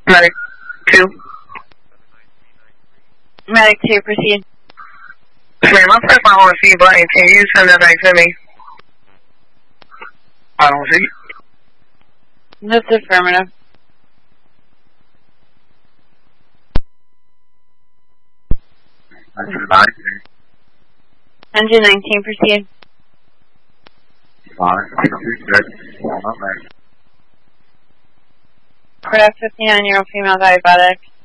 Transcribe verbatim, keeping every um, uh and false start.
Medic two. Medic two, proceed. Ma'am, I pressed my hold C button. Can you send that back to me? I don't see. That's affirmative. Engine nineteen, proceed. Port F fifty-nine year old female diabetic.